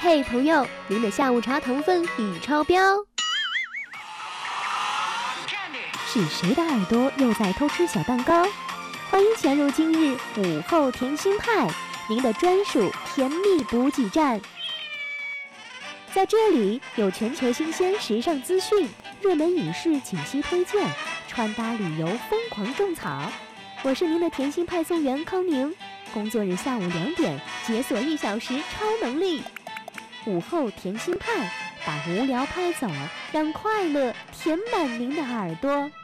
嘿，朋友，您的下午茶糖分已超标。是谁的耳朵又在偷吃小蛋糕？欢迎潜入今日午后甜心派，您的专属甜蜜补给站。在这里有全球新鲜时尚资讯、热门影视解析推荐、穿搭旅游疯狂种草。我是您的甜心派送员康宁，工作日下午2点解锁1小时超能力。午后甜心派，把无聊拍走，让快乐填满您的耳朵。